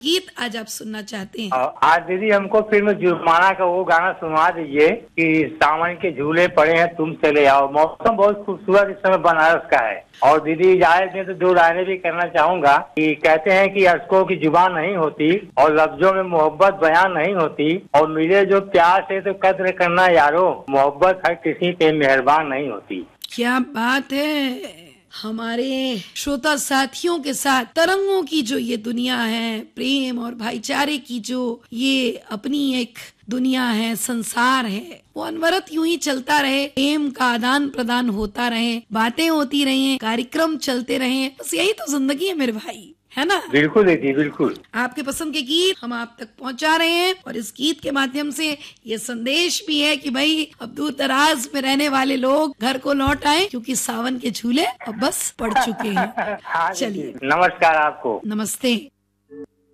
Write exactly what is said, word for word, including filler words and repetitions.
गीत आज आप सुनना चाहते हैं? आज दीदी हमको फिल्म जुर्माना का वो गाना सुनवा दीजिए कि सावन के झूले पड़े हैं तुम चले आओ। मौसम बहुत खूबसूरत इस समय बनारस का है। और दीदी इजाजत में तो दो लाइनें भी करना चाहूंगा कि कहते हैं कि अशकों की जुबान नहीं होती और लफ्जों में मोहब्बत बयान नहीं होती, और मिले जो प्यार से तो कद्र करना यारो, मोहब्बत हर किसी पे मेहरबान नहीं होती। क्या बात है। हमारे श्रोता साथियों के साथ तरंगों की जो ये दुनिया है, प्रेम और भाईचारे की जो ये अपनी एक दुनिया है, संसार है, वो अनवरत यूं ही चलता रहे, प्रेम का आदान प्रदान होता रहे, बातें होती रहे, कार्यक्रम चलते रहे, बस यही तो जिंदगी है मेरे भाई, है ना? बिल्कुल दीदी बिल्कुल। आपके पसंद के गीत हम आप तक पहुंचा रहे हैं और इस गीत के माध्यम से ये संदेश भी है कि भाई अब दूर दराज में रहने वाले लोग घर को लौट आए, क्योंकि सावन के झूले अब बस पड़ चुके हैं। हाँ, चलिए नमस्कार आपको। नमस्ते।